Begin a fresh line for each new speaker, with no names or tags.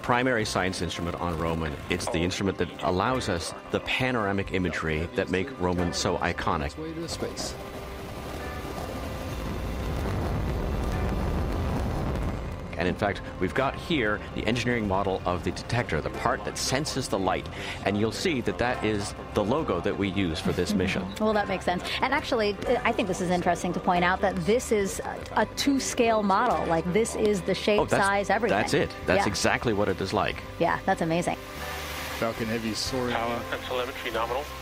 primary science instrument on Roman. It's the instrument that allows us the panoramic imagery that make Roman so iconic.
Way to space.
And in fact, we've got here the engineering model of the detector, the part that senses the light. And you'll see that that is the logo that we use for this mission.
Well, that makes sense. And actually, I think this is interesting to point out that this is a 2-scale model. Like, this is the shape, size, everything.
That's it. That's exactly what it is like.
Yeah, that's amazing.
Falcon Heavy soaring.
Power and telemetry nominal.